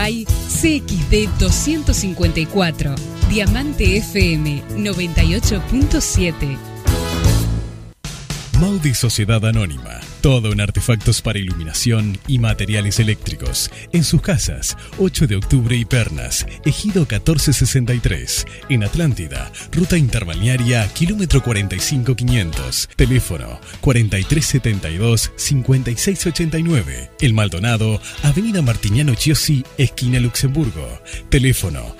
Uruguay CXD 254. Diamante FM 98.7. Maudi Sociedad Anónima. Todo en artefactos para iluminación y materiales eléctricos. En sus casas, 8 de octubre y Pernas, Ejido 1463. En Atlántida, Ruta Interbalnearia, kilómetro 45500. Teléfono 4372-5689. El Maldonado, Avenida Martiniano Chiossi, esquina Luxemburgo. Teléfono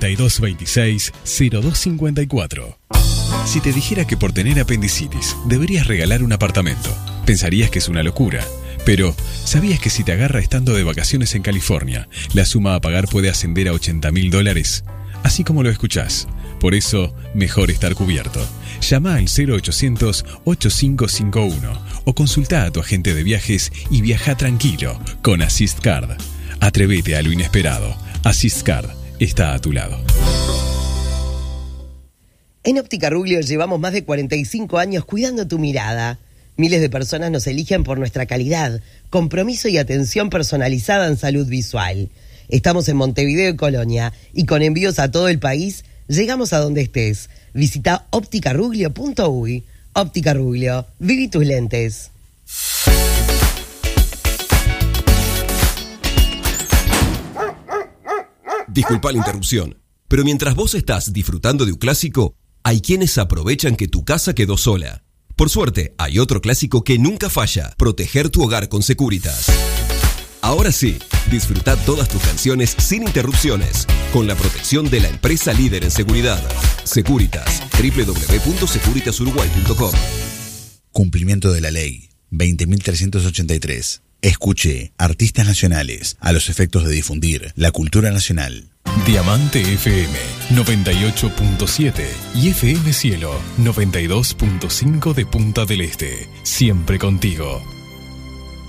4226-0254. Si te dijera que por tener apendicitis deberías regalar un apartamento, pensarías que es una locura. Pero, ¿sabías que si te agarra estando de vacaciones en California, la suma a pagar puede ascender a $80.000? Así como lo escuchás. Por eso, mejor estar cubierto. Llama al 0800-8551 o consulta a tu agente de viajes y viaja tranquilo con Assist Card. Atrévete a lo inesperado. Assist Card está a tu lado. En Óptica Ruglio llevamos más de 45 años cuidando tu mirada. Miles de personas nos eligen por nuestra calidad, compromiso y atención personalizada en salud visual. Estamos en Montevideo y Colonia y con envíos a todo el país llegamos a donde estés. Visita opticaruglio.uy. Óptica Ruglio, viví tus lentes. Disculpa la interrupción, pero mientras vos estás disfrutando de un clásico, hay quienes aprovechan que tu casa quedó sola. Por suerte, hay otro clásico que nunca falla: proteger tu hogar con Securitas. Ahora sí, disfruta todas tus canciones sin interrupciones, con la protección de la empresa líder en seguridad. Securitas, www.securitasuruguay.com. Cumplimiento de la ley 20.383. Escuche artistas nacionales a los efectos de difundir la cultura nacional. Diamante FM 98.7 y FM Cielo 92.5 de Punta del Este. Siempre contigo.